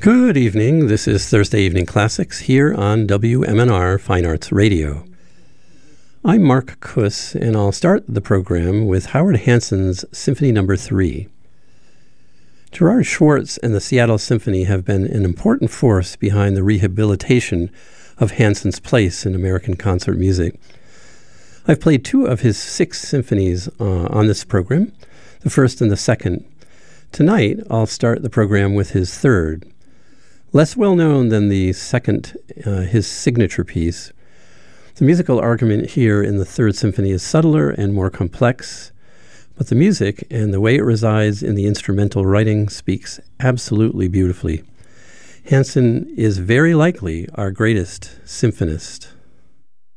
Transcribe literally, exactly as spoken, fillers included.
Good evening. This is Thursday Evening Classics here on W M N R Fine Arts Radio. I'm Mark Kuss, and I'll start the program with Howard Hanson's Symphony Number three. Gerard Schwartz and the Seattle Symphony have been an important force behind the rehabilitation of Hanson's place in American concert music. I've played two of his six symphonies uh, on this program, the first and the second. Tonight, I'll start the program with his third. Less well known than the second, uh, his signature piece. The musical argument here in the Third Symphony is subtler and more complex, but the music and the way it resides in the instrumental writing speaks absolutely beautifully. Hanson is very likely our greatest symphonist.